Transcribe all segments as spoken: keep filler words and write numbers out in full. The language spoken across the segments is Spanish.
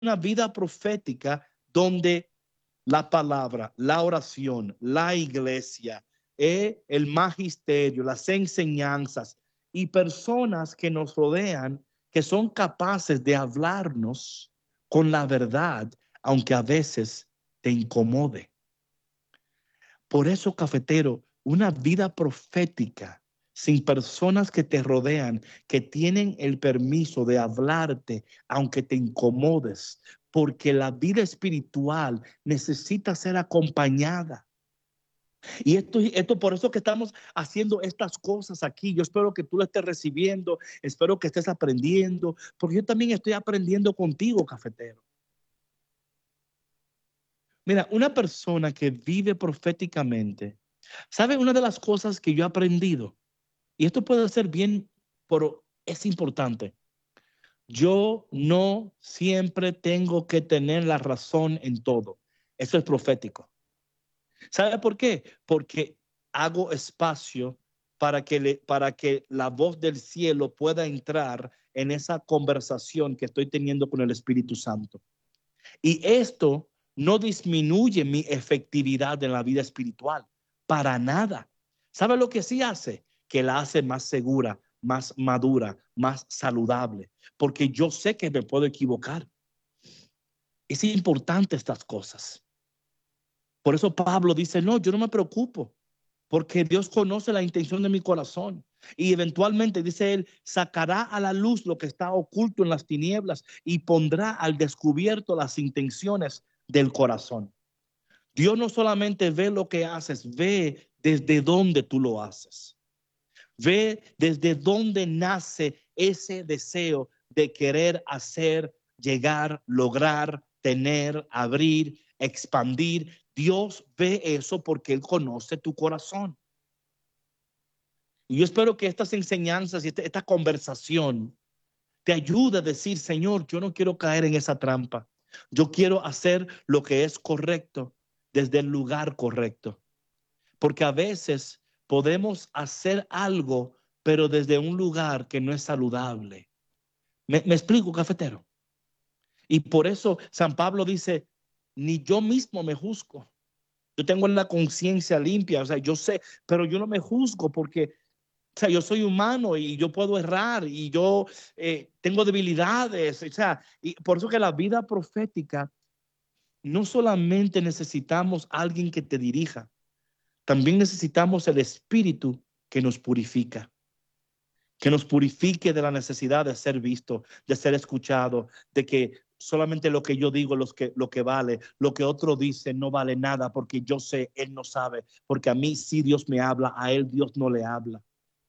una vida profética donde la palabra, la oración, la iglesia, eh, el magisterio, las enseñanzas y personas que nos rodean que son capaces de hablarnos con la verdad, aunque a veces te incomode. Por eso, cafetero, una vida profética sin personas que te rodean, que tienen el permiso de hablarte, aunque te incomodes, porque la vida espiritual necesita ser acompañada. Y esto, esto por eso que estamos haciendo estas cosas aquí. Yo espero que tú lo estés recibiendo, espero que estés aprendiendo, porque yo también estoy aprendiendo contigo, cafetero. Mira, una persona que vive proféticamente, ¿sabe una de las cosas que yo he aprendido? Y esto puede ser bien, pero es importante. Yo no siempre tengo que tener la razón en todo. Eso es profético. ¿Sabe por qué? Porque hago espacio para que, le, para que la voz del cielo pueda entrar en esa conversación que estoy teniendo con el Espíritu Santo. Y esto no disminuye mi efectividad en la vida espiritual, para nada. ¿Sabe lo que sí hace? Que la hace más segura, más madura, más saludable, porque yo sé que me puedo equivocar. Es importante estas cosas. Por eso Pablo dice, no, yo no me preocupo, porque Dios conoce la intención de mi corazón. Y eventualmente, dice él, sacará a la luz lo que está oculto en las tinieblas y pondrá al descubierto las intenciones del corazón. Dios no solamente ve lo que haces, ve desde dónde tú lo haces. Ve desde dónde nace ese deseo de querer hacer, llegar, lograr, tener, abrir, expandir. Dios ve eso porque Él conoce tu corazón. Y yo espero que estas enseñanzas y esta, esta conversación te ayude a decir, Señor, yo no quiero caer en esa trampa. Yo quiero hacer lo que es correcto desde el lugar correcto. Porque a veces podemos hacer algo, pero desde un lugar que no es saludable. ¿Me, me explico, cafetero? Y por eso San Pablo dice, ni yo mismo me juzgo. Yo tengo la conciencia limpia, o sea, yo sé, pero yo no me juzgo porque, o sea, yo soy humano y yo puedo errar y yo eh, tengo debilidades, o sea, y por eso que la vida profética, no solamente necesitamos a alguien que te dirija, también necesitamos el Espíritu que nos purifica, que nos purifique de la necesidad de ser visto, de ser escuchado, de que solamente lo que yo digo, los que, lo que vale, lo que otro dice no vale nada porque yo sé, él no sabe, porque a mí sí Dios me habla, a él Dios no le habla.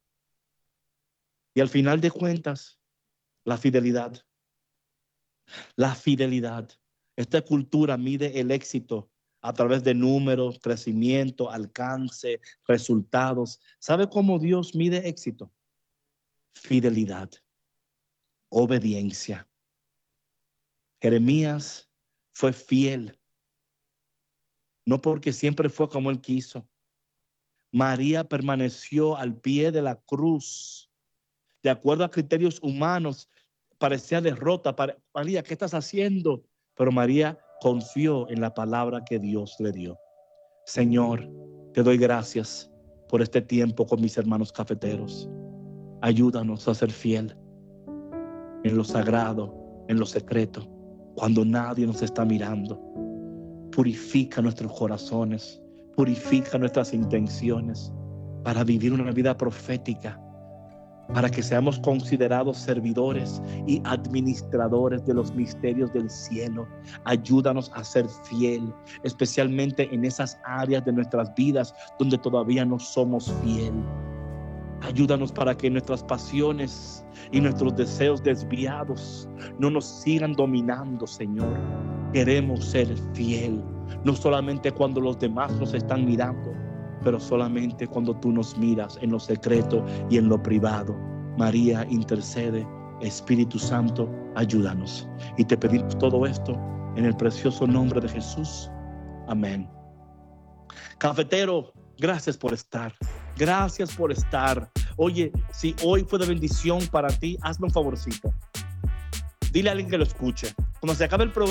Y al final de cuentas, la fidelidad, la fidelidad. Esta cultura mide el éxito a través de números, crecimiento, alcance, resultados. ¿Sabe cómo Dios mide éxito? Fidelidad, obediencia. Jeremías fue fiel, no porque siempre fue como él quiso. María permaneció al pie de la cruz. De acuerdo a criterios humanos, parecía derrota. María, ¿qué estás haciendo? Pero María confió en la palabra que Dios le dio. Señor, te doy gracias por este tiempo con mis hermanos cafeteros. Ayúdanos a ser fiel en lo sagrado, en lo secreto, cuando nadie nos está mirando. Purifica nuestros corazones, purifica nuestras intenciones para vivir una vida profética, para que seamos considerados servidores y administradores de los misterios del cielo. Ayúdanos a ser fiel, especialmente en esas áreas de nuestras vidas donde todavía no somos fiel. Ayúdanos para que nuestras pasiones y nuestros deseos desviados no nos sigan dominando, Señor. Queremos ser fiel, no solamente cuando los demás nos están mirando, pero solamente cuando tú nos miras en lo secreto y en lo privado. María, intercede. Espíritu Santo, ayúdanos. Y te pedimos todo esto en el precioso nombre de Jesús. Amén. Cafetero, gracias por estar. Gracias por estar. Oye, si hoy fue de bendición para ti, hazme un favorcito. Dile a alguien que lo escuche. cuando se acabe el programa,